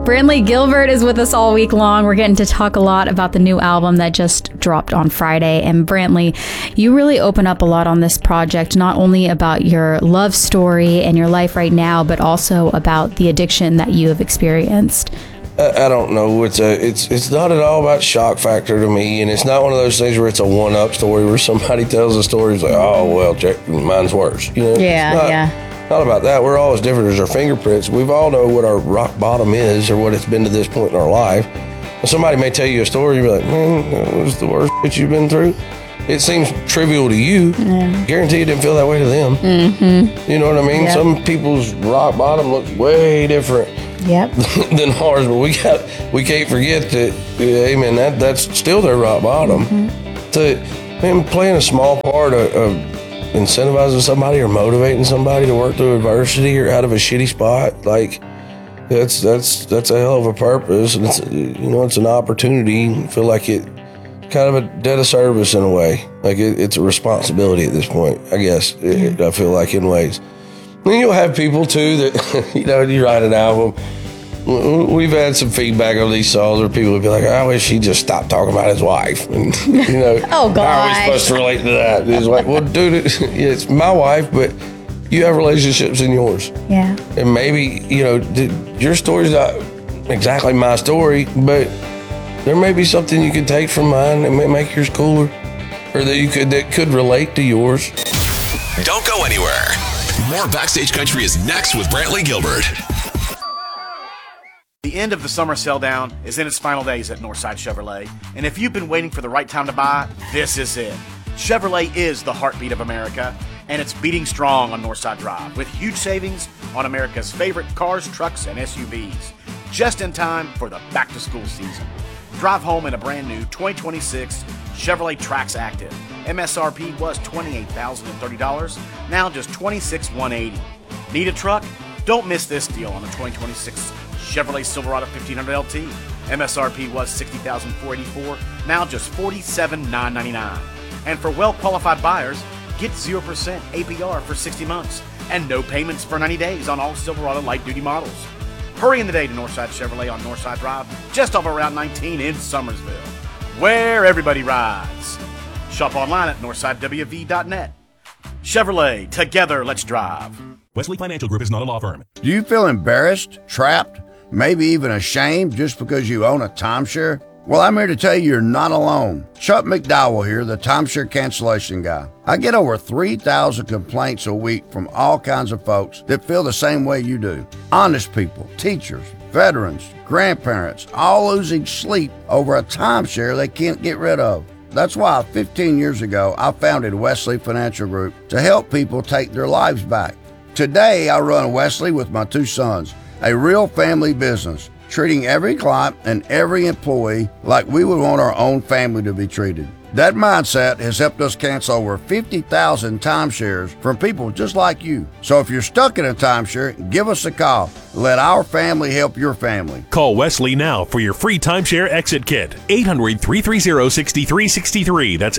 Brantley Gilbert is with us all week long. We're getting to talk a lot about the new album that just dropped on Friday. And Brantley, you really open up a lot on this project, not only about your love story and your life right now, but also about the addiction that you have experienced. I don't know. It's not at all about shock factor to me, and it's not one of those things where it's a one-up story where somebody tells a story, it's like, oh, well, mine's worse. You know, not about that. We're all as different as our fingerprints. We all know what our rock bottom is or what it's been to this point in our life. And somebody may tell you a story, you'll be like, man, that was the worst shit you've been through. It seems trivial to you. Yeah. Guarantee it didn't feel that way to them. Mm-hmm. You know what I mean? Yep. Some people's rock bottom looks way different than ours, but we can't forget that, hey man, that's still their rock bottom. Mm-hmm. Playing a small part of incentivizing somebody or motivating somebody to work through adversity or out of a shitty spot, like that's a hell of a purpose, and it's an opportunity. I feel like it kind of a debt of service in a way, like it's a responsibility at this point, I guess. I feel like in ways. And you'll have people too that you write an album. We've had some feedback on these songs where people would be like, I wish he just stopped talking about his wife. And, oh, God. How are we supposed to relate to that? It's like, well, dude, it's my wife, but you have relationships in yours. Yeah. And maybe, your story's not exactly my story, but there may be something you could take from mine and make yours cooler, or that could relate to yours. Don't go anywhere. More Backstage Country is next with Brantley Gilbert. The end of the summer sell down is in its final days at Northside Chevrolet, and if you've been waiting for the right time to buy, this is it. Chevrolet is the heartbeat of America, and it's beating strong on Northside Drive with huge savings on America's favorite cars, trucks, and SUVs, just in time for the back-to-school season. Drive home in a brand new 2026 Chevrolet Trax Active. MSRP was $28,030, now just $26,180. Need a truck? Don't miss this deal on the 2026 Chevrolet Silverado 1500 LT. MSRP was $60,484, now just $47,999. And for well-qualified buyers, get 0% APR for 60 months and no payments for 90 days on all Silverado light-duty models. Hurry in the day to Northside Chevrolet on Northside Drive, just off of Route 19 in Summersville, where everybody rides. Shop online at northsidewv.net. Chevrolet, together let's drive. Wesley Financial Group is not a law firm. Do you feel embarrassed, trapped, maybe even ashamed just because you own a timeshare? Well, I'm here to tell you you're not alone. Chuck McDowell here, the timeshare cancellation guy. I get over 3,000 complaints a week from all kinds of folks that feel the same way you do. Honest people, teachers, veterans, grandparents, all losing sleep over a timeshare they can't get rid of. That's why 15 years ago, I founded Wesley Financial Group to help people take their lives back. Today, I run Wesley with my two sons, a real family business, treating every client and every employee like we would want our own family to be treated. That mindset has helped us cancel over 50,000 timeshares from people just like you. So if you're stuck in a timeshare, give us a call. Let our family help your family. Call Wesley now for your free timeshare exit kit. 800-330-6363. That's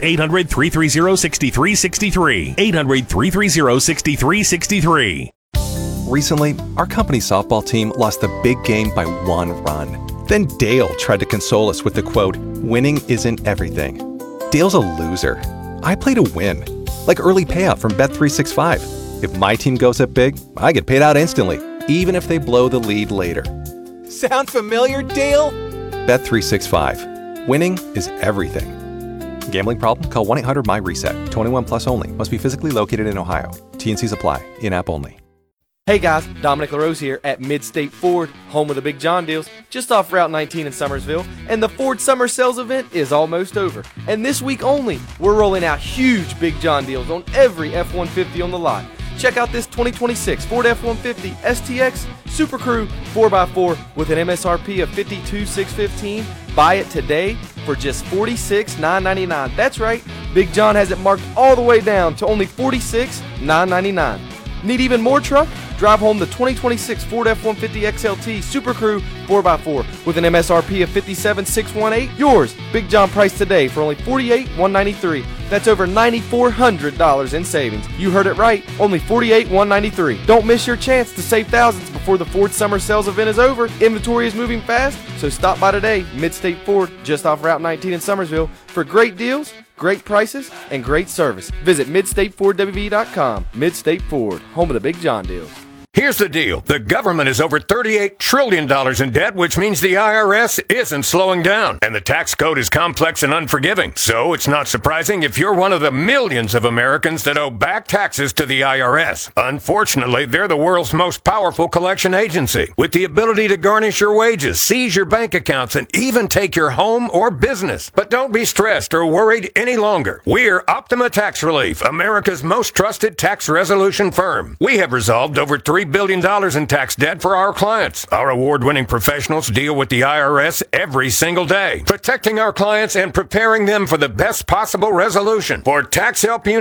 800-330-6363. 800-330-6363. Recently, our company's softball team lost the big game by 1 run. Then Dale tried to console us with the quote, "Winning isn't everything." Dale's a loser. I play to win, like early payout from Bet365. If my team goes up big, I get paid out instantly, even if they blow the lead later. Sound familiar, Dale? Bet365. Winning is everything. Gambling problem? Call 1-800-MY-RESET. 21 plus only. Must be physically located in Ohio. T&Cs apply. In-app only. Hey guys, Dominic LaRose here at Mid-State Ford, home of the Big John deals, just off Route 19 in Summersville, and the Ford Summer Sales event is almost over. And this week only, we're rolling out huge Big John deals on every F-150 on the lot. Check out this 2026 Ford F-150 STX Super Crew 4x4 with an MSRP of $52,615. Buy it today for just $46,999. That's right, Big John has it marked all the way down to only $46,999. Need even more truck? Drive home the 2026 Ford F-150 XLT Super Crew 4x4 with an MSRP of $57,618. Yours, Big John price today for only $48,193. That's over $9,400 in savings. You heard it right, only $48,193. Don't miss your chance to save thousands before before the Ford Summer Sales event is over. Inventory is moving fast, so stop by today. Mid-State Ford, just off Route 19 in Summersville, for great deals, great prices, and great service. Visit MidstateFordWV.com. Mid-State Ford, home of the Big John deals. Here's the deal. The government is over $38 trillion in debt, which means the IRS isn't slowing down. And the tax code is complex and unforgiving. So it's not surprising if you're one of the millions of Americans that owe back taxes to the IRS. Unfortunately, they're the world's most powerful collection agency, with the ability to garnish your wages, seize your bank accounts, and even take your home or business. But don't be stressed or worried any longer. We're Optima Tax Relief, America's most trusted tax resolution firm. We have resolved over $3 billion in tax debt for our clients. Our award-winning professionals deal with the IRS every single day, protecting our clients and preparing them for the best possible resolution. For tax help you